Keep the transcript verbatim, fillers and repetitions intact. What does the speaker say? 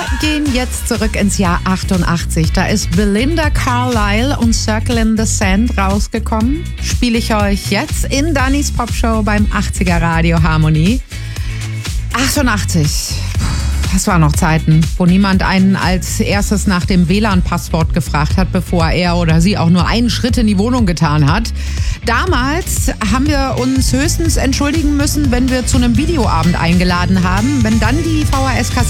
gehen jetzt zurück ins Jahr achtundachtzig. Da ist Belinda Carlisle und Circle in the Sand rausgekommen. Spiele ich euch jetzt in Dannys Popshow beim achtziger Radio Harmonie. achtundachtzig. Das waren noch Zeiten, wo niemand einen als erstes nach dem W L A N-Passwort gefragt hat, bevor er oder sie auch nur einen Schritt in die Wohnung getan hat. Damals haben wir uns höchstens entschuldigen müssen, wenn wir zu einem Videoabend eingeladen haben. Wenn dann die V H S-Kassette